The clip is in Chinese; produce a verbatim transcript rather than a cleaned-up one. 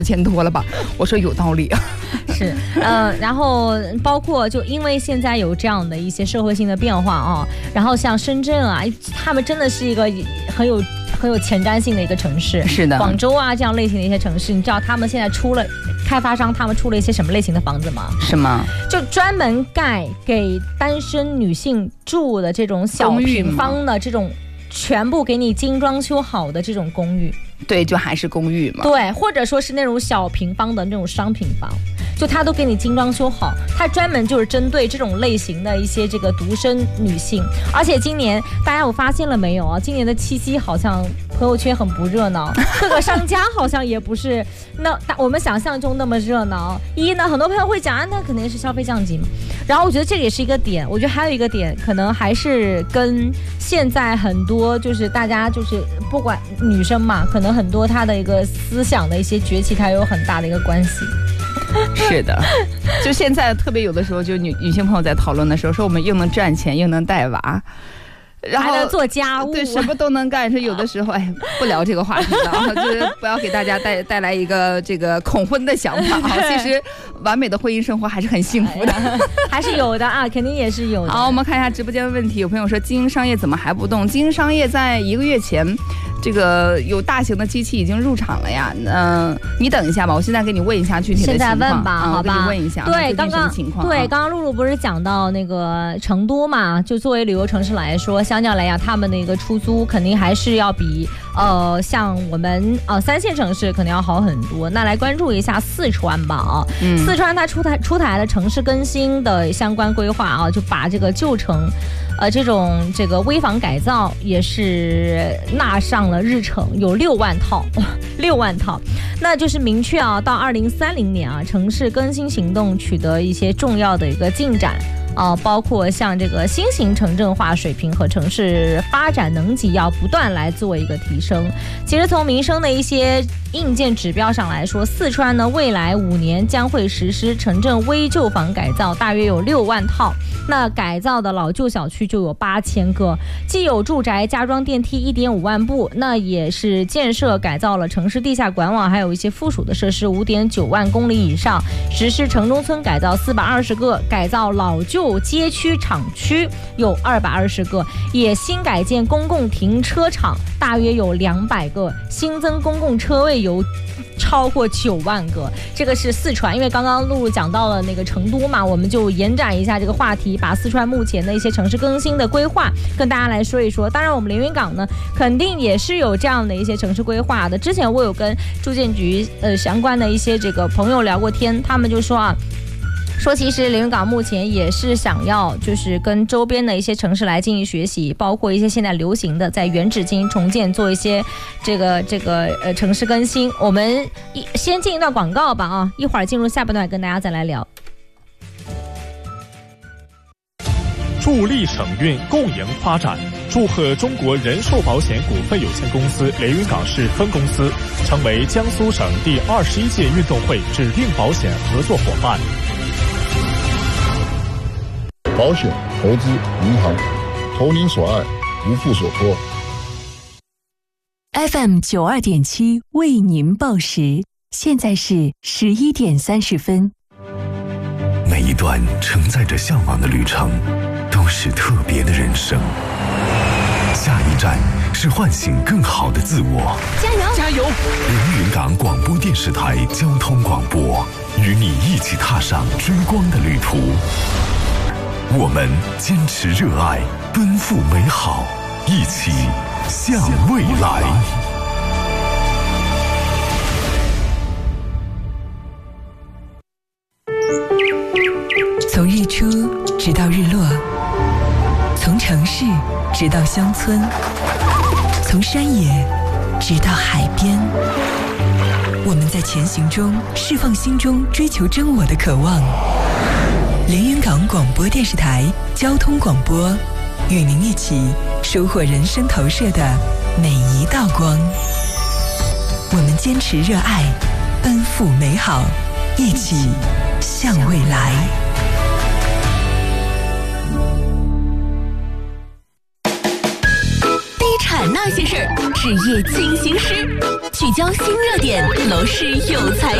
钱多了吧？我说有道理啊。 是，呃，然后包括就因为现在有这样的一些社会性的变化啊，然后像深圳啊，他们真的是一个很有很有前瞻性的一个城市。 是的， 广州啊这样类型的一些城市，你知道他们现在出了开发商，他们出了一些什么类型的房子吗？ 什么？ 就专门盖给单身女性住的这种小平方的这种，全部给你精装修好的这种公寓。 对，就还是公寓嘛。 对，或者说是那种小平方的那种商品房，就它都给你精装修好，它专门就是针对这种类型的一些这个独身女性。而且今年大家有发现了没有啊？今年的七夕好像朋友圈很不热闹，各个商家好像也不是那我们想象中那么热闹。一呢，很多朋友会讲啊，那肯定是消费降级嘛。然后我觉得这也是一个点，我觉得还有一个点，可能还是跟现在很多就是大家就是不管女生嘛，可能很多她的一个思想的一些崛起，它有很大的一个关系。 是的，就现在特别有的时候，就女女性朋友在讨论的时候，说我们又能赚钱，又能带娃。然后还能做家务， 对，什么都能干。是有的时候，哎，不聊这个话题了，就是不要给大家带带来一个这个恐婚的想法啊。其实，完美的婚姻生活还是很幸福的，哎、 还是有的啊，肯定也是有的。 好，我们看一下直播间的问题。有朋友说，精英商业怎么还不动？精英商业在一个月前，这个有大型的机器已经入场了呀。嗯、呃，你等一下吧，我现在给你问一下具体的情况。 现在问吧， 啊、 好吧。 我给你问一下， 对，刚刚情况、啊、 对，刚刚露露不是讲到那个成都嘛？就作为旅游城市来说，相较来讲，他们的一个出租肯定还是要比呃像我们呃三线城市可能要好很多。那来关注一下四川吧啊，嗯、四川它出台出台了城市更新的相关规划啊，就把这个旧城。呃，这种这个危房改造也是纳上了日程，有六万套，六万套，那就是明确啊，到二零三零年啊，城市更新行动取得一些重要的一个进展。啊、呃，包括像这个新型城镇化水平和城市发展能级要不断来做一个提升。其实从民生的一些硬件指标上来说，四川呢未来五年将会实施城镇危旧房改造，大约有六万套。那改造的老旧小区就有八千个，既有住宅加装电梯一点五万部，那也是建设改造了城市地下管网，还有一些附属的设施五点九万公里以上，实施城中村改造四百二十个，改造老旧街区厂区有二百二十个，也新改建公共停车场大约有两百个，新增公共车位有超过九万个。这个是四川，因为刚刚露露讲到了那个成都嘛，我们就延展一下这个话题，把四川目前的一些城市更新的规划跟大家来说一说。当然我们连云港呢肯定也是有这样的一些城市规划的，之前我有跟住建局呃相关的一些这个朋友聊过天，他们就说啊说其实连云港目前也是想要就是跟周边的一些城市来进行学习，包括一些现在流行的在原址进行重建，做一些这个这个呃城市更新。我们一先进一段广告吧啊，一会儿进入下半段跟大家再来聊。 助力省运共赢发展，祝贺中国人寿保险股份有限公司连云港市分公司成为江苏省第二十一届运动会指定保险合作伙伴。 保险、投资、银行，投您所爱，无负所托。 F M 九二点七为您报时，现在是十一点三十分。 每一段承载着向往的旅程，都是特别的人生。下一站是唤醒更好的自我。 加油！ 加油！ 连云港广播电视台交通广播，与你一起踏上追光的旅途。我们坚持热爱，奔赴美好，一起向未来。 从日出直到日落，从城市直到乡村，从山野直到海边，我们在前行中释放心中追求真我的渴望。连云港广播电视台交通广播，与您一起收获人生投射的每一道光。我们坚持热爱，奔赴美好，一起向未来。 地产那些事儿， 置业进行时，聚焦新热点，楼市有才